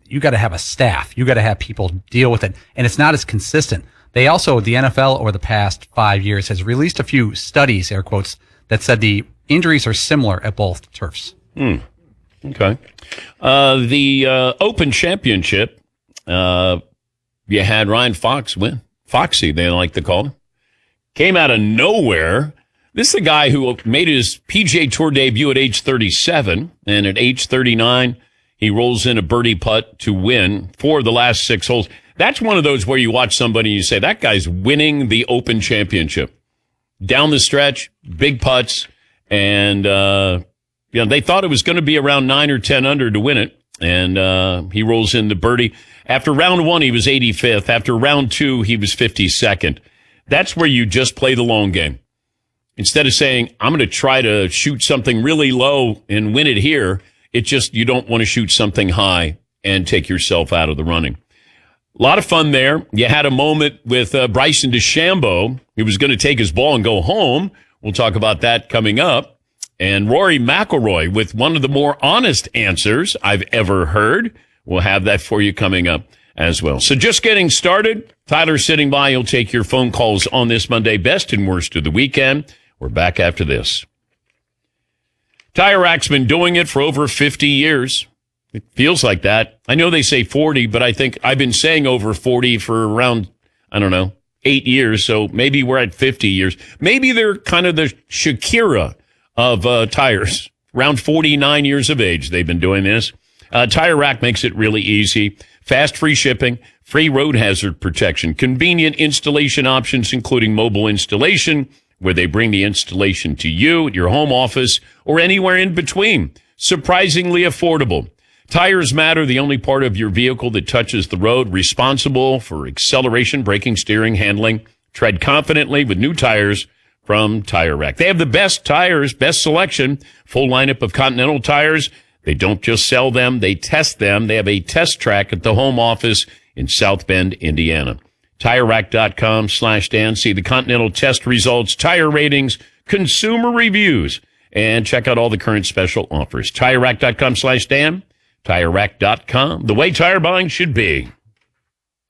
you got to have a staff. You got to have people deal with it. And it's not as consistent. They also, the NFL over the past 5 years has released a few studies, air quotes, that said the injuries are similar at both turfs. Okay. The Open Championship, you had Ryan Fox win. Foxy, they like to call him. Came out of nowhere. This is a guy who made his PGA Tour debut at age 37, and at age 39, he rolls in a birdie putt to win for the last 6 holes. That's one of those where you watch somebody and you say, that guy's winning the Open Championship. Down the stretch, big putts, and they thought it was going to be around 9 or 10 under to win it, and he rolls in the birdie. After round 1, he was 85th. After round 2, he was 52nd. That's where you just play the long game. Instead of saying, I'm going to try to shoot something really low and win it here, it's just you don't want to shoot something high and take yourself out of the running. A lot of fun there. You had a moment with Bryson DeChambeau. He was going to take his ball and go home. We'll talk about that coming up. And Rory McIlroy with one of the more honest answers I've ever heard. We'll have that for you coming up as well. So just getting started. Tyler sitting by. He'll take your phone calls on this Monday, best and worst of the weekend. We're back after this. Tire Rack's been doing it for over 50 years. It feels like that. I know they say 40, but I think I've been saying over 40 for around, 8 years. So maybe we're at 50 years. Maybe they're kind of the Shakira of tires. Around 49 years of age, they've been doing this. Tire Rack makes it really easy. Fast, free shipping, free road hazard protection, convenient installation options, including mobile installation, where they bring the installation to you at your home office or anywhere in between. Surprisingly affordable. Tires matter, the only part of your vehicle that touches the road, responsible for acceleration, braking, steering, handling. Tread confidently with new tires from Tire Rack. They have the best tires, best selection, full lineup of Continental tires. They don't just sell them, they test them. They have a test track at the home office in South Bend, Indiana. TireRack.com/Dan. See the Continental test results, tire ratings, consumer reviews, and check out all the current special offers. TireRack.com/Dan. TireRack.com. The way tire buying should be.